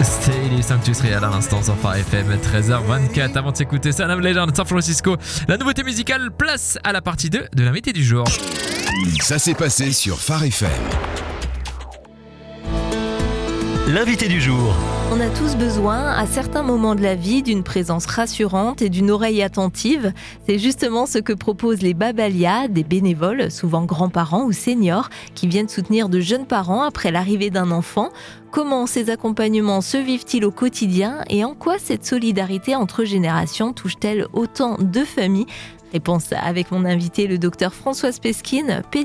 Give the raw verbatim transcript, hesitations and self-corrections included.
C'était Sanctus Real à l'instant sur Phare F M, treize heures vingt-quatre. Avant de s'écouter Son of Legend, San Francisco, la nouveauté musicale, place à la partie deux de l'invité du jour. Ça s'est passé sur Phare F M. L'invité du jour. On a tous besoin, à certains moments de la vie, d'une présence rassurante et d'une oreille attentive. C'est justement ce que proposent les Babalia, des bénévoles, souvent grands-parents ou seniors, qui viennent soutenir de jeunes parents après l'arrivée d'un enfant. Comment ces accompagnements se vivent-ils au quotidien et en quoi cette solidarité entre générations touche-t-elle autant de familles ? Réponse avec mon invité, le docteur Françoise Pesquine,